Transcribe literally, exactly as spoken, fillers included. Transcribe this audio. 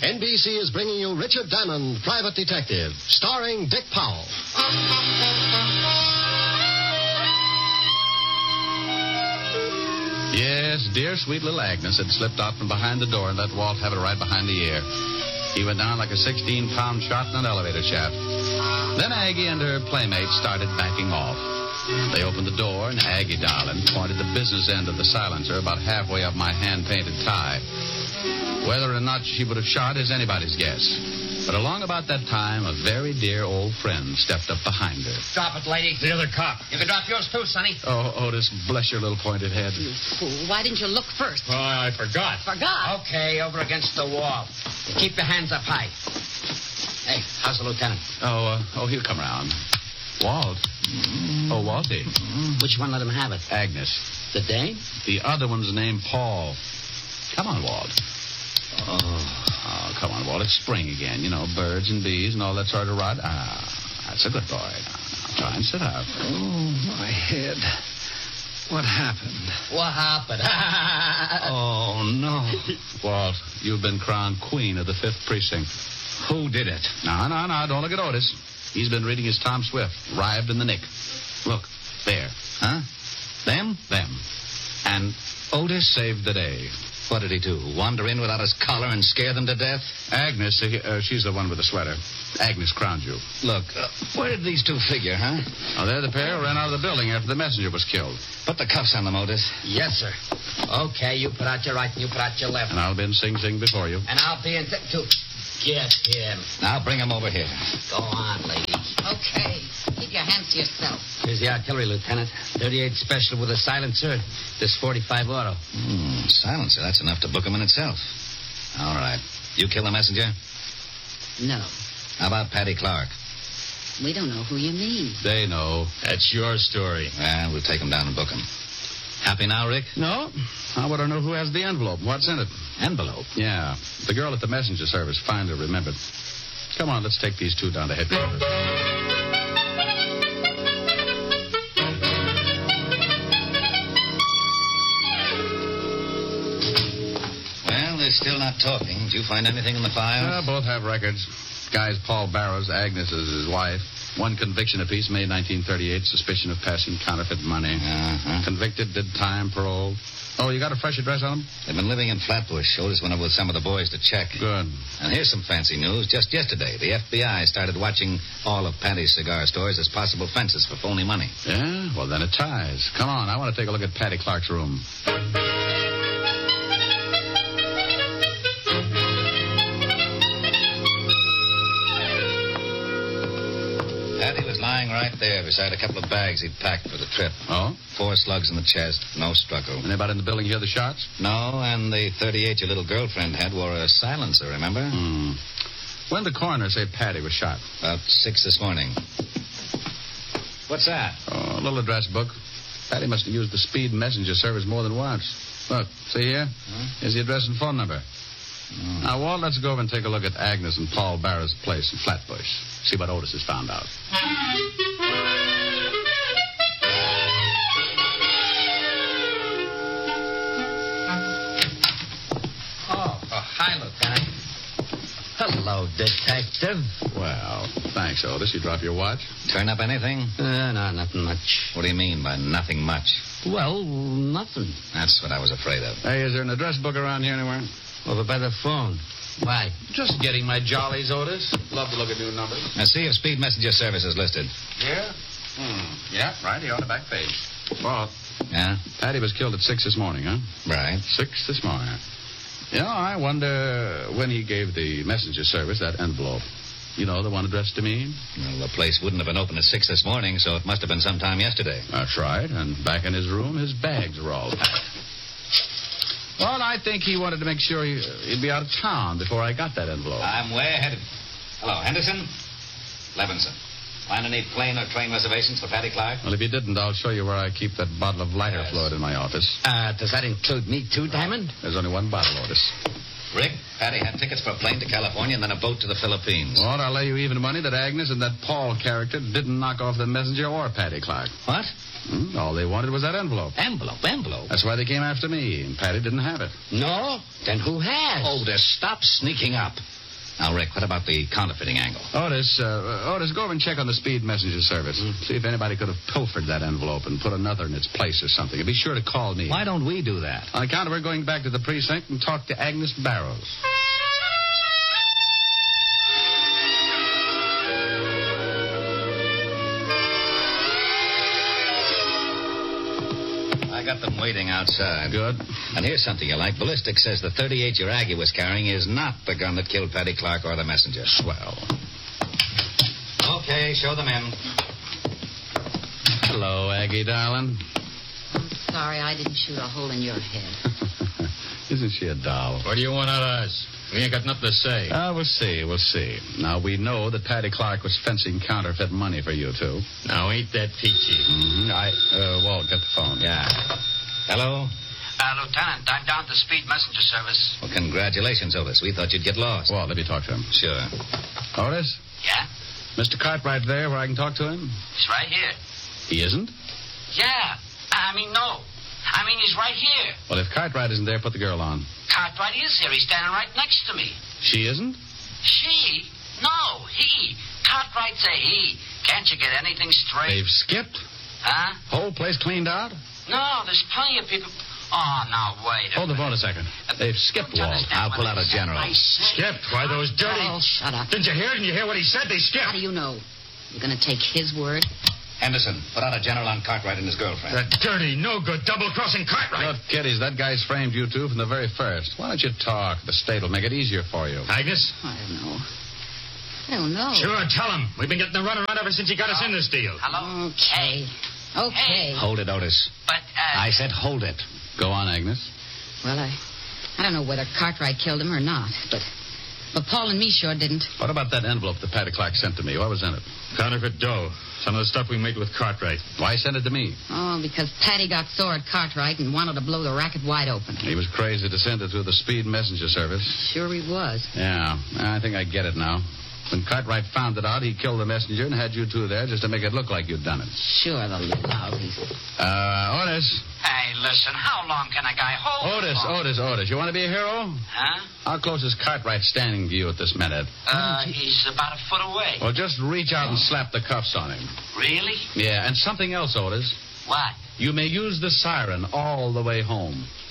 N B C is bringing you Richard Diamond, Private Detective, starring Dick Powell. Yes, dear sweet little Agnes had slipped out from behind the door and let Walt have it right behind the ear. He went down like a sixteen-pound shot in an elevator shaft. Then Aggie and her playmates started backing off. They opened the door, and Aggie, darling, pointed the business end of the silencer about halfway up my hand-painted tie. Whether or not she would have shot is anybody's guess. But along about that time, a very dear old friend stepped up behind her. Drop it, lady. The other cop. You can drop yours too, Sonny. Oh, Otis, bless your little pointed head. You fool. Why didn't you look first? Oh, I forgot. Forgot? Okay, over against the wall. Keep your hands up high. Hey, how's the lieutenant? Oh, uh, oh, he'll come around. Walt. Oh, Walty. Which one let him have it? Agnes. The dame? The other one's named Paul. Come on, Walt. Oh. Oh, come on, Walt. It's spring again. You know, birds and bees and all that sort of rot. Ah, that's a good boy. Now, try and sit up. Oh, my head. What happened? What happened? Oh, no. Walt, you've been crowned queen of the fifth precinct. Who did it? No, no, no. Don't look at Otis. He's been reading his Tom Swift, Arrived in the Nick. Look, there. Huh? Them? Them. And Otis saved the day. what did he do? Wander in without his collar and scare them to death? Agnes, uh, uh, she's the one with the sweater. Agnes crowned you. Look, uh, where did these two figure, huh? Oh, they're the pair who ran out of the building after the messenger was killed. Put the cuffs on them, Otis. Yes, sir. Okay, you put out your right and you put out your left. And I'll be in Sing Sing before you. And I'll be in... Th- to get him. Now bring him over here. Go on, lady. Okay. Keep your hands to yourself. Here's the artillery, Lieutenant. thirty-eight special with a silencer. This forty-five auto. Hmm, silencer. That's enough to book him in itself. All right. You kill the messenger? No. How about Patty Clark? We don't know who you mean. They know. That's your story. Well, we'll take him down and book him. Happy now, Rick? No. I want to know who has the envelope. What's in it? Envelope? Yeah. The girl at the messenger service finally remembered. Come on, let's take these two down to headquarters. Well, they're still not talking. Did you find anything in the file? Uh, both have records. Guy's Paul Barrows. Agnes is his wife. One conviction apiece, May nineteen thirty-eight. Suspicion of passing counterfeit money. Uh-huh. Convicted, did time, parole. Oh, you got a fresh address on them? They've been living in Flatbush. Otis went over with some of the boys to check. Good. And here's some fancy news. Just yesterday, the F B I started watching all of Patty's cigar stores as possible fences for phony money. Yeah? Well, then it ties. Come on, I want to take a look at Patty Clark's room. Patty was lying right there beside a couple of bags he'd packed for the trip. Oh? Four slugs in the chest. No struggle. Anybody in the building hear the shots? No, and the thirty-eight your little girlfriend had wore a silencer, remember? Hmm. When did the coroner say Patty was shot? About six this morning. What's that? Oh, a little address book. Patty must have used the speed messenger service more than once. Look, see here? Huh? Here's the address and phone number. Oh. Now, Walt, let's go over and take a look at Agnes and Paul Barrow's place in Flatbush. See what Otis has found out. Oh, oh, hi, Lieutenant. Hello, Detective. Well, thanks, Otis. You drop your watch? Turn up anything? Uh, no, nothing much. What do you mean by nothing much? Well, nothing. That's what I was afraid of. Hey, is there an address book around here anywhere? Over by the phone. Why? Just getting my jollies, Otis. Love to look at new numbers. Now, see if Speed Messenger Service is listed. Yeah? Hmm. Yeah, right here on the back page. Walt, Yeah? Patty was killed at six this morning, huh? Right. Six this morning. You know, I wonder when he gave the messenger service that envelope. You know, the one addressed to me? Well, the place wouldn't have been open at six this morning, so it must have been sometime yesterday. That's right. And back in his room, his bags were all packed. Well, I think he wanted to make sure he, he'd be out of town before I got that envelope. I'm way ahead of... Hello, Henderson? Levinson. Find any plane or train reservations for Patty Clark? Well, if you didn't, I'll show you where I keep that bottle of lighter Yes. fluid in my office. Uh, does that include me too, Diamond? There's only one bottle, Otis. Rick, Patty had tickets for a plane to California and then a boat to the Philippines. Well, I'll lay you even money that Agnes and that Paul character didn't knock off the messenger or Patty Clark. What? Hmm? All they wanted was that envelope. Envelope, envelope. That's why they came after me, and Patty didn't have it. No? Then who has? Otis, stop sneaking up. Now, Rick, what about the counterfeiting angle? Otis, uh, Otis, go over and check on the speed messenger service. Mm. See if anybody could have pilfered that envelope and put another in its place or something. And be sure to call me. Why don't we do that? On account of we're going back to the precinct and talk to Agnes Barrows. I got them waiting outside. Good. And here's something you like. Ballistics says the thirty-eight your Aggie was carrying is not the gun that killed Patty Clark or the messenger. Swell. Okay, show them in. Hello, Aggie, darling. I'm sorry I didn't shoot a hole in your head. Isn't she a doll? What do you want out of us? We ain't got nothing to say. Uh, we'll see, we'll see. Now, we know that Patty Clark was fencing counterfeit money for you two. Now, ain't that peachy? Mm-hmm. I, uh, Walt, get the phone. Yeah. Hello? Uh, Lieutenant, I'm down at the Speed Messenger Service. Well, congratulations, Otis. We thought you'd get lost. Walt, let me talk to him. Sure. Otis? Yeah? Mister Cartwright there where I can talk to him? He's right here. He isn't? Yeah. I mean, no. I mean, he's right here. Well, if Cartwright isn't there, put the girl on. Cartwright is here. He's standing right next to me. She isn't? She? No, he. Cartwright's a he. Can't you get anything straight? They've skipped? Huh? Whole place cleaned out? No, there's plenty of people. Oh, now, wait a Hold the phone a second. They've skipped, Don't you Walt. understand I'll what pull I out a said? general. I said- Skipped? Why, those dirty... Oh, shut up. Didn't you hear it? Didn't you hear what he said? They How skipped. do you know? You're going to take his word? Henderson, put out a general on Cartwright and his girlfriend. That dirty, no-good, double-crossing Cartwright. Look, kiddies, that guy's framed you two from the very first. Why don't you talk? The state will make it easier for you. Agnes? I don't know. I don't know. Sure, tell him. We've been getting the runaround ever since he got us in this deal. Hello? Okay. Okay. Hold it, Otis. But, uh... I said hold it. Go on, Agnes. Well, I, I don't know whether Cartwright killed him or not, but, but Paul and me sure didn't. What about that envelope that Patty Clark sent to me? What was in it? Counterfeit dough. Some of the stuff we made with Cartwright. Why send it to me? Oh, because Patty got sore at Cartwright and wanted to blow the racket wide open. He was crazy to send it through the speed messenger service. Sure he was. Yeah, I think I get it now. When Cartwright found it out, he killed the messenger and had you two there just to make it look like you'd done it. Sure, the lousies. Uh, Otis. Hey, listen, how long can a guy hold? Otis, for? Otis, Otis. You want to be a hero? Huh? How close is Cartwright standing to you at this minute? Uh, he's about a foot away. Well, just reach out and slap the cuffs on him. Really? Yeah, and something else, Otis. What? You may use the siren all the way home.